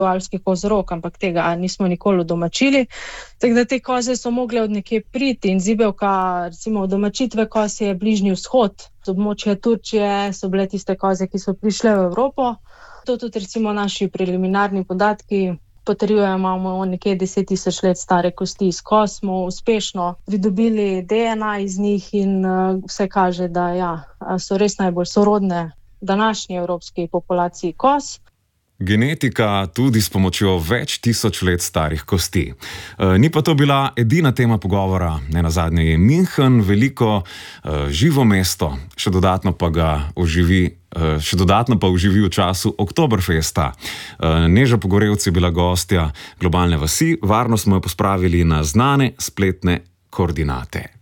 alpskih kozorog, ampak tega nismo nikoli udomačili. Tako da te koze so mogle od nekje priti in zibelka, recimo udomačitve koz je Bližnji vzhod. Z območja Turčije so bile tiste koze, ki so prišle v Evropo. To tudi recimo naši preliminarni podatki potrjujejo, imamo nekje 10 tisoč let stare kosti iz koz, smo uspešno pridobili DNA iz njih in vse kaže, da so res najbolj sorodne današnji evropski populaciji koz. Genetika tudi s pomočjo več tisoč let starih kosti. Ni pa to bila edina tema pogovora, nenazadnje je München veliko živo mesto, še dodatno pa uživi v času Oktoberfesta. Neža Pogorevc je bila gostja Globalne vasi, varno smo jo pospravili na znane spletne koordinate.